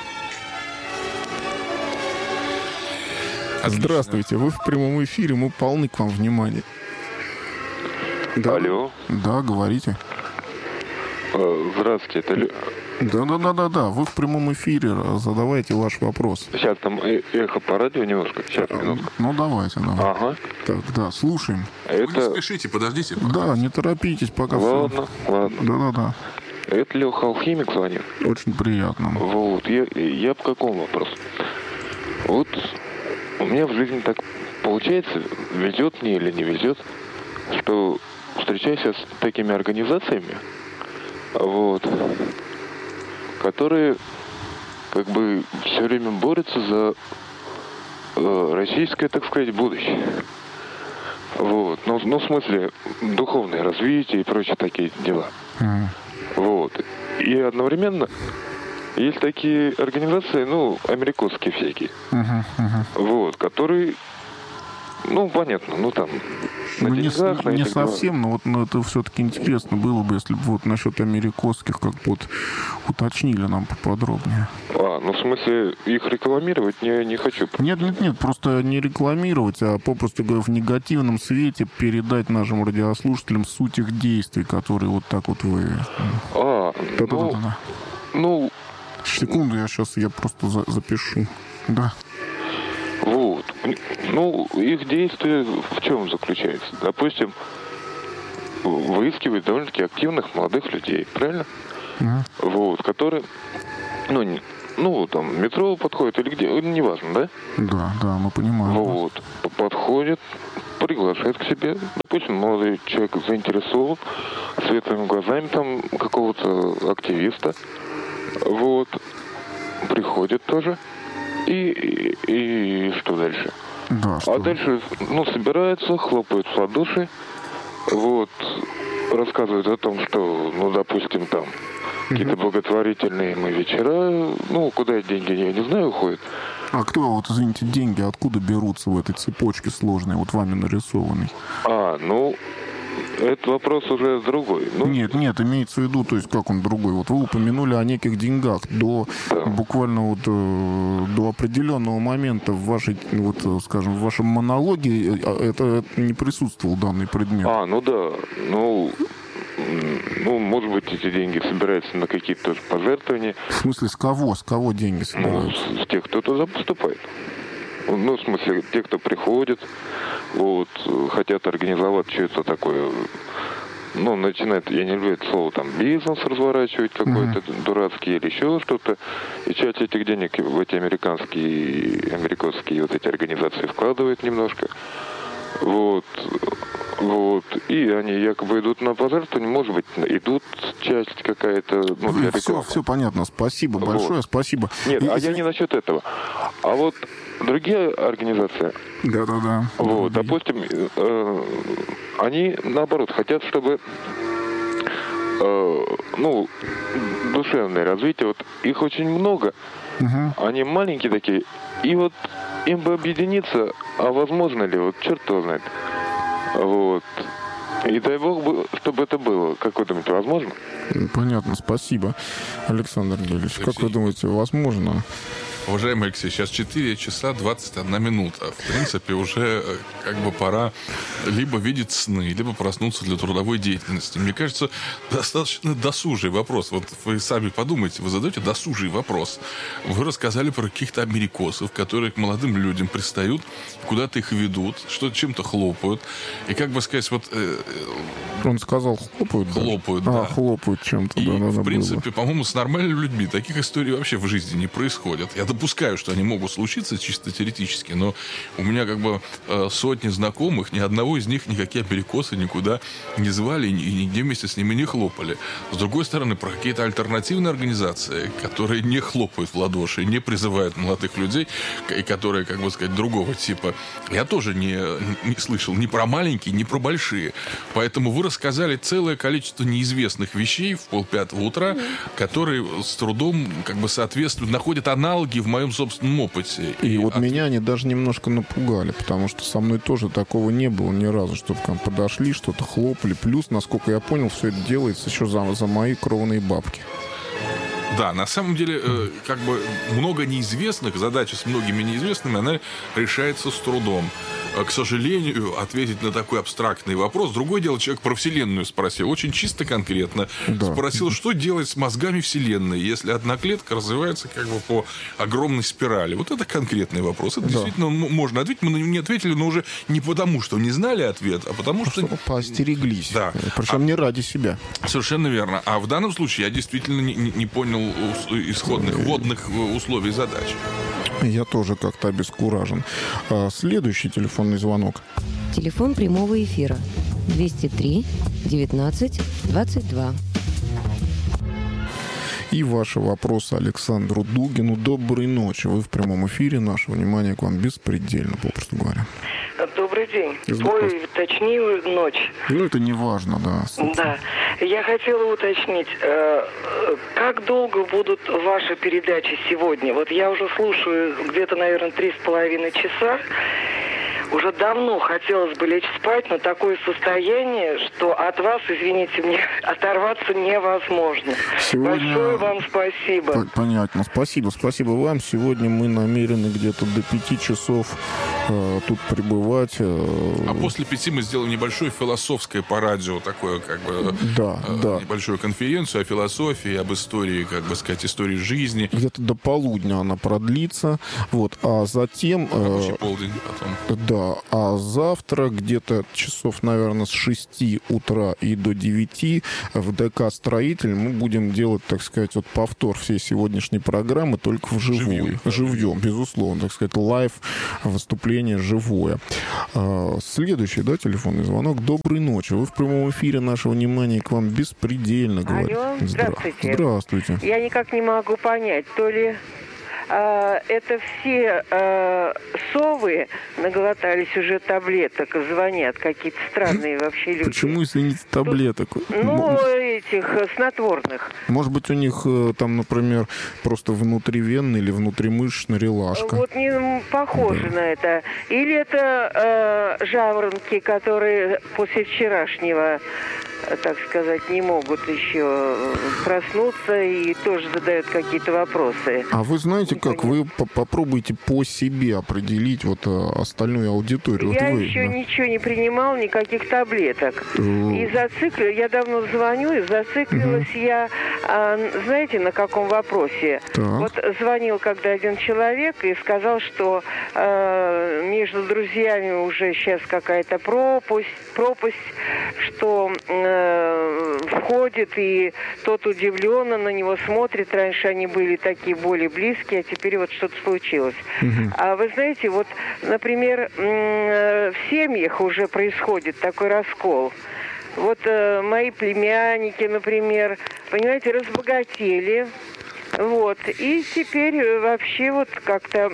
Отлично. Здравствуйте, вы в прямом эфире, мы полны к вам внимания. Да.
Алло.
Да, говорите.
Здравствуйте, это Лё...
Да-да-да-да-да, вы в прямом эфире, задавайте ваш вопрос.
Сейчас там эхо по радио немножко, сейчас, минутку.
Ну, давайте, давайте.
Ага.
Так, да, слушаем.
Это... Вы не спешите, подождите.
Да, не торопитесь, пока
ладно,
все.
Ладно,
Да-да-да.
Это Леха Алхимик звонит.
Очень приятно.
Вот, я, я по какому вопросу? Вот у меня в жизни так получается, везет мне или не везет, что встречаюсь с такими организациями, вот, которые как бы все время борются за э, российское, так сказать, будущее. Вот. Ну, ну, в смысле, духовное развитие и прочие такие дела. Mm. Вот. И одновременно есть такие организации, ну, американские всякие, uh-huh, uh-huh. вот, которые, ну, понятно, ну, там, на
ну,
деньгах,
не,
на
не
этих
совсем, но вот но это все-таки интересно было бы, если бы вот насчет американских как бы вот уточнили нам поподробнее.
А, ну, в смысле, их рекламировать не, не хочу.
Нет, нет, нет, просто не рекламировать, а попросту говоря, в негативном свете передать нашим радиослушателям суть их действий, которые вот так вот вы...
А,
да,
ну,
да, да, да.
ну...
Секунду, я сейчас я просто за- запишу. Да.
Вот. ну, их действие в чем заключается? Допустим, выискивают довольно-таки активных молодых людей, правильно? Mm. Вот, которые, ну, не, ну, там, метро подходит или где, неважно, да?
Да, да, мы понимаем.
Вот, подходит, приглашает к себе. Допустим, молодой человек заинтересован, светлыми глазами там какого-то активиста. Вот, приходит тоже. И, и, и что дальше?
Да, что?
А дальше, ну, собираются, хлопают в ладоши, вот, рассказывают о том, что, ну, допустим, там, какие-то благотворительные мы вечера, ну, куда деньги, я не знаю, уходят.
А кто, вот, извините, деньги откуда берутся в этой цепочке сложной, вот вами нарисованной?
А, ну, этот вопрос уже другой. Ну,
нет, нет, имеется в виду, то есть как он другой. Вот вы упомянули о неких деньгах. До да. буквально вот э, до определенного момента в вашей, вот, скажем, в вашем монологе это, это не присутствовал данный предмет.
А, ну да, ну... Ну, может быть, эти деньги собираются на какие-то тоже пожертвования.
В смысле, с кого? С кого деньги собираются?
Ну, с, с тех, кто туда поступает. Ну, в смысле, те, кто приходит, вот, хотят организовать что-то такое. Ну, начинает, я не люблю это слово, там, бизнес разворачивать какой-то uh-huh. дурацкий или еще что-то. И часть этих денег в эти американские, американские вот эти организации вкладывает немножко. Вот, вот, и они якобы идут на пожертвование, может быть, идут часть какая-то, ну, для
все, все понятно, спасибо вот. большое, спасибо.
Нет,
и,
а
если...
я не насчет этого. А вот другие организации,
да-да-да,
вот, допустим, э, они, наоборот, хотят, чтобы, э, ну, душевное развитие, вот, их очень много, угу. они маленькие такие, и вот им бы объединиться, а возможно ли, вот черт его знает. Вот. И дай бог, бы, чтобы это было. Как вы думаете, возможно?
Понятно, спасибо. Александр Гелевич, как вы думаете, возможно?
Уважаемый Алексей, сейчас четыре часа двадцать одна минута. В принципе, уже как бы пора либо видеть сны, либо проснуться для трудовой деятельности. Мне кажется, достаточно досужий вопрос. Вот вы сами подумайте, вы задаете досужий вопрос. Вы рассказали про каких-то америкосов, которые к молодым людям пристают, куда-то их ведут, что чем-то хлопают. И как бы сказать, вот... Э,
Он сказал, хлопают?
Хлопают,
да.
да.
А, хлопают чем-то.
И,
да, да,
в принципе,
было.
по-моему, с нормальными людьми таких историй вообще в жизни не происходит. Я допускаю, что они могут случиться чисто теоретически, но у меня как бы э, сотни знакомых, ни одного из них никакие америкосы никуда не звали и нигде вместе с ними не хлопали. С другой стороны, про какие-то альтернативные организации, которые не хлопают в ладоши, не призывают молодых людей, и которые, как бы сказать, другого типа, я тоже не, не слышал ни про маленькие, ни про большие. Поэтому вы рассказали целое количество неизвестных вещей в полпятого утра, которые с трудом как бы соответствуют, находят аналоги в моем собственном опыте.
И, и вот
от...
меня они даже немножко напугали, потому что со мной тоже такого не было ни разу, чтобы к нам подошли, что-то хлопали. Плюс, насколько я понял, все это делается еще за, за мои кровные бабки.
Да, на самом деле, э, как бы много неизвестных, задача с многими неизвестными, она решается с трудом. К сожалению, ответить на такой абстрактный вопрос. Другое дело, человек про Вселенную спросил. Очень чисто конкретно. Да. Спросил, что делать с мозгами Вселенной, если одна клетка развивается как бы по огромной спирали. Вот это конкретный вопрос. Это да. действительно можно ответить. Мы не ответили, но уже не потому, что не знали ответ, а потому что...
что поостереглись.
Да.
Причем а... не ради себя.
Совершенно верно. А в данном случае я действительно не, не понял исходных вводных условий задачи.
Я тоже как-то обескуражен. Следующий телефонный звонок.
Телефон прямого эфира двести три девятнадцать двадцать два.
И ваши вопросы Александру Дугину. Доброй ночи. Вы в прямом эфире. Наше внимание к вам беспредельно, попросту говоря.
Добрый день. Ой, точнее, ночь.
Ну, это не важно, да.
Да. Я хотела уточнить, как долго будут ваши передачи сегодня? Вот я уже слушаю где-то, наверное, три с половиной часа. Уже давно хотелось бы лечь спать, но такое состояние, что от вас, извините мне, оторваться невозможно. Сегодня... Большое вам спасибо.
Понятно. Спасибо. Спасибо вам. Сегодня мы намерены где-то до пяти часов э, тут пребывать. Э,
а после пяти мы сделаем небольшое философское по радио, такое как бы
да,
э,
да.
небольшую конференцию о философии, об истории, как бы сказать, истории жизни.
Где-то до полудня она продлится. Вот, а затем...
Э, полдень потом.
Да, а завтра где-то часов, наверное, с шести утра и до девяти в ДК «Строитель» мы будем делать, так сказать, вот повтор всей сегодняшней программы, только вживую. Живьем, безусловно, так сказать, лайв, выступление живое. Следующий, да, телефонный звонок. Доброй ночи. Вы в прямом эфире. Наше внимание к вам беспредельно говорит.
Алло, здравствуйте.
Здравствуйте.
Я никак не могу понять, то ли а, это все а, совы наглотались уже таблеток, звонят какие-то странные вообще люди.
Почему, извините, таблеток?
Ну, этих снотворных.
Может быть, у них там, например, просто внутривенная или внутримышечная релашка.
Вот не похоже да. на это. Или это э, жаворонки, которые после вчерашнего, так сказать, не могут еще проснуться и тоже задают какие-то вопросы.
А вы знаете, как вы попробуйте по себе определить вот остальную аудиторию?
Я
вот вы,
еще
да?
ничего не принимал, никаких таблеток. И зациклил, я давно звоню, и зациклилась угу. я, а, знаете, на каком вопросе?
Так.
Вот звонил когда один человек и сказал, что а, между друзьями уже сейчас какая-то пропасть, пропасть, что а, входит, и тот удивленно на него смотрит. Раньше они были такие более близкие, а теперь вот что-то случилось. Угу. А вы знаете, вот, например, в семьях уже происходит такой раскол. Вот э, мои племянники, например, понимаете, разбогатели. Вот. И теперь вообще вот как-то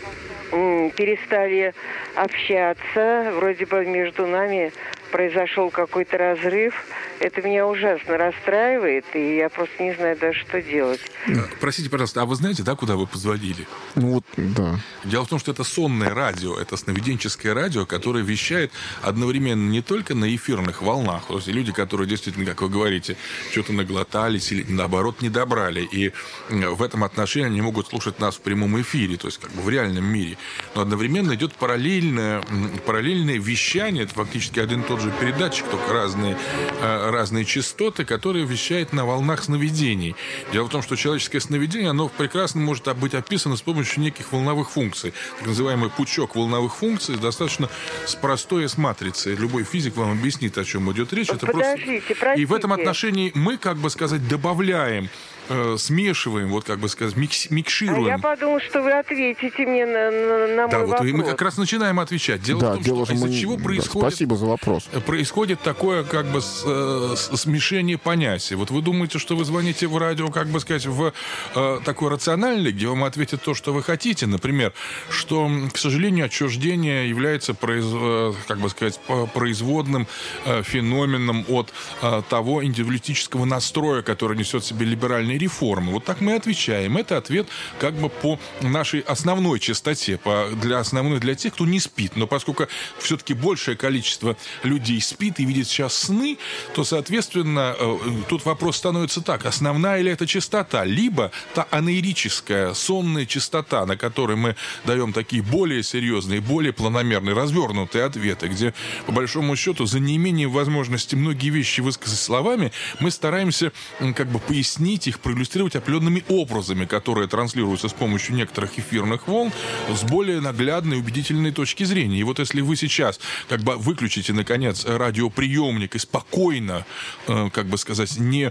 м, перестали общаться. Вроде бы между нами произошел какой-то разрыв. Это меня ужасно расстраивает, и я просто не знаю даже, что делать.
Простите, пожалуйста, а вы знаете, да, куда вы позвонили?
Ну вот, да.
Дело в том, что это сонное радио, это сновиденческое радио, которое вещает одновременно не только на эфирных волнах, то есть люди, которые действительно, как вы говорите, что-то наглотались или, наоборот, не добрали, и в этом отношении они могут слушать нас в прямом эфире, то есть как бы в реальном мире. Но одновременно идет параллельное, параллельное вещание, это фактически один и тот же передатчик, только разные разные частоты, которые вещают на волнах сновидений. Дело в том, что человеческое сновидение, оно прекрасно может быть описано с помощью неких волновых функций. Так называемый пучок волновых функций достаточно простой с матрицей. Любой физик вам объяснит, о чем идет речь. Это
Подождите,
просто...
простите.
И в этом отношении мы, как бы сказать, добавляем, э, смешиваем, вот как бы сказать, микс, микшируем.
А я подумал, что вы ответите мне на, на, на
да,
мой
вот
вопрос.
Мы как раз начинаем отвечать. Дело
да,
в том,
дело
что из-за
мы...
чего происходит...
Да, спасибо за вопрос.
Происходит такое, как бы, с, с, смешение понятий. Вот вы думаете, что вы звоните в радио, как бы сказать, в э, такой рациональный, где вам ответят то, что вы хотите. Например, что, к сожалению, отчуждение является, произ, э, как бы сказать, производным э, феноменом от э, того индивидуалистического настроя, который несет в себе либеральные реформы. Вот так мы и отвечаем. Это ответ как бы по нашей основной частоте, по, для основной, для тех, кто не спит. Но поскольку все-таки большее количество людей спит и видит сейчас сны, то, соответственно, тут вопрос становится так. Основная ли это частота? Либо та анаэрическая, сонная частота, на которой мы даем такие более серьезные, более планомерные, развернутые ответы, где, по большому счету, за неимением возможности многие вещи высказать словами, мы стараемся как бы пояснить их, проиллюстрировать определенными образами, которые транслируются с помощью некоторых эфирных волн с более наглядной, убедительной точки зрения. И вот если вы сейчас как бы выключите, наконец, радиоприемник и спокойно, как бы сказать, не,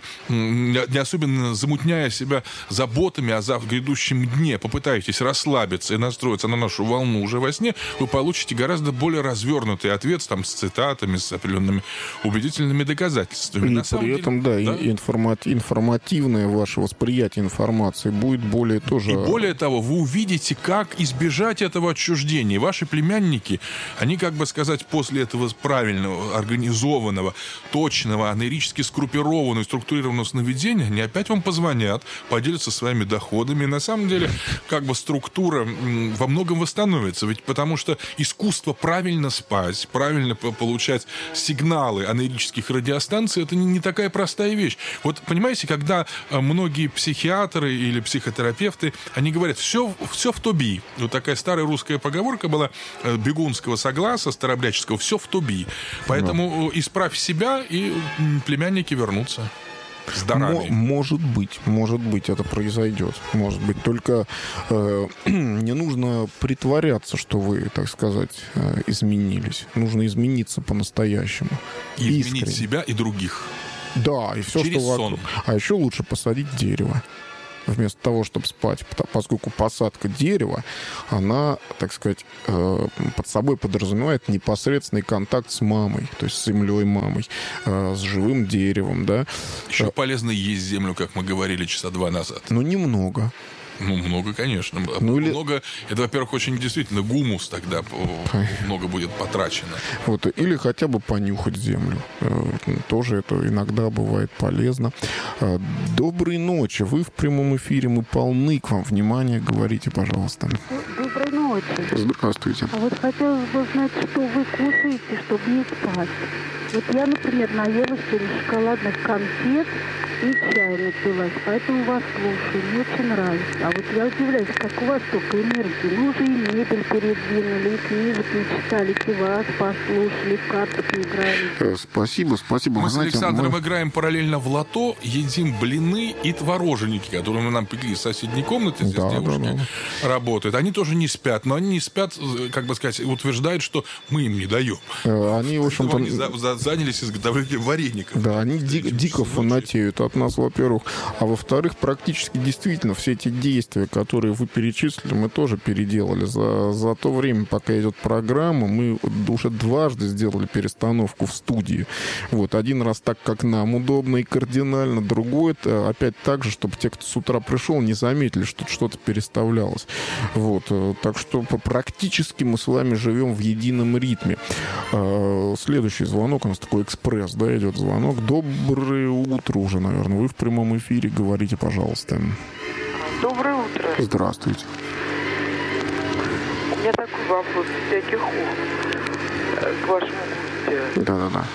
не особенно замутняя себя заботами о завтра грядущем дне, попытаетесь расслабиться и настроиться на нашу волну уже во сне, вы получите гораздо более развернутый ответ там, с цитатами, с определенными убедительными доказательствами.
И
на
при этом, деле, да, да? Информати- информативное ваше восприятие информации будет более тоже...
И более того, вы увидите, как избежать этого отчуждения. Ваши племянники, они, как бы сказать, после этого правильного, организованного, точного длительного, анерически скруппированного, структурированного сновидения, они опять вам позвонят, поделятся своими доходами. И на самом деле, как бы структура во многом восстановится. Ведь потому что искусство правильно спать, правильно получать сигналы анерических радиостанций, это не, не такая простая вещь. Вот, понимаете, когда многие психиатры или психотерапевты, они говорят, все, все в тоби. Вот такая старая русская поговорка была бегунского согласа, старообрядческого, все в тоби. Поэтому да. Исправь себя, и племянники вернутся.
М- может быть, может быть, это произойдет. Может быть, только э, не нужно притворяться, что вы, так сказать, э, изменились. Нужно измениться по-настоящему.
И изменить себя и других.
Да, и все,
через
что вокруг.
сон.
А еще лучше посадить дерево. Вместо того, чтобы спать, поскольку посадка дерева, она, так сказать, под собой подразумевает непосредственный контакт с мамой, то есть с землей мамой, с живым деревом, да.
Еще полезно есть землю, как мы говорили часа два назад.
Но немного.
Ну, много, конечно.
Ну, или...
Много, это, во-первых, очень действительно гумус тогда много будет потрачено.
Вот, или хотя бы понюхать землю. Тоже это иногда бывает полезно. Доброй ночи. Вы в прямом эфире, мы полны к вам внимания. Говорите, пожалуйста.
Доброй ночи.
Здравствуйте.
А вот хотелось бы знать, что вы кушаете, чтобы не спать. Вот я, например, наелась сегодня шоколадных конфет и чай напилась, поэтому вас слушаю, мне очень нравится. А вот я удивляюсь, как у вас столько энергии. Ну, уже и мебель передвинули, и книжек не читали, и вас послушали, в картах не играли.
Спасибо, спасибо.
Мы
Вы
с
знаете,
Александром
мы...
играем параллельно в лото, едим блины и твороженики, которые мы нам пекли в соседней комнате, здесь
да,
девушки
да, да.
работают. Они тоже не спят, но они не спят, как бы сказать, утверждают, что мы им не даем.
Они, в общем-то...
Они за, за, занялись изготовлением вареников.
Да, они ди- дико фанатеют от нас, во-первых. А во-вторых, практически действительно все эти действия, которые вы перечислили, мы тоже переделали. За, за то время, пока идет программа, мы уже дважды сделали перестановку в студии. Вот. Один раз так, как нам удобно и кардинально, другой опять так же, чтобы те, кто с утра пришел, не заметили, что что-то переставлялось. Вот. Так что практически мы с вами живем в едином ритме. Следующий звонок у нас такой экспресс, да, идет звонок. Доброе утро уже, наверное. Вы в прямом эфире. Говорите, пожалуйста.
Доброе утро.
Здравствуйте.
У меня такой вопрос всяких к вашему гостю.
Да-да-да.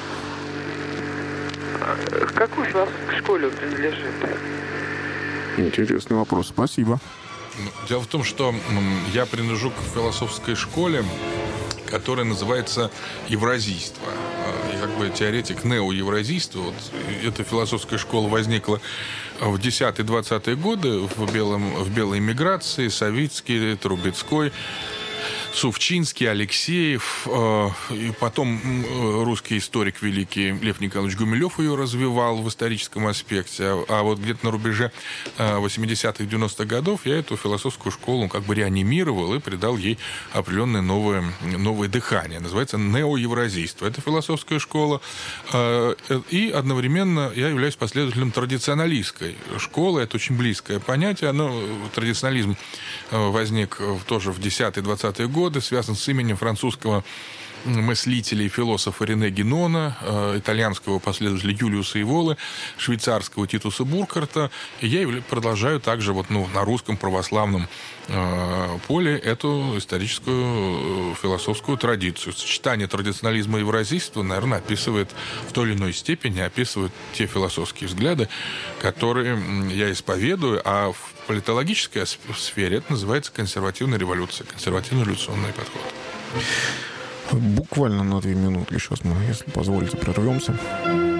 К какой философской школе он принадлежит?
Интересный вопрос. Спасибо.
Дело в том, что я принадлежу к философской школе, которая называется евразийство. Я как бы теоретик неоевразийства. Вот эта философская школа возникла в десятые-двадцатые годы в, белом, в белой эмиграции. Савицкий, Трубецкой, Сувчинский, Алексеев, э, и потом э, русский историк великий Лев Николаевич Гумилев ее развивал в историческом аспекте. А, а вот где-то на рубеже э, восьмидесятых, девяностых годов я эту философскую школу как бы реанимировал и придал ей определенное новое, новое дыхание. Называется неоевразийство. Это философская школа. Э, и одновременно я являюсь последователем традиционалистской школы. Это очень близкое понятие. Оно, традиционализм возник тоже в десятые-двадцатые годы, связан с именем французского мыслителя и философа Рене Генона, итальянского последователя Юлиуса Эволы, швейцарского Титуса Буркхарта. И я продолжаю также вот, ну, на русском православном э, поле эту историческую философскую традицию. Сочетание традиционализма и евразийства, наверное, описывает в той или иной степени, описывает те философские взгляды, которые я исповедую, а в политологической сфере это называется консервативная революция, консервативно-революционный подход.
Буквально на две минутки сейчас мы, если позволите, прервемся.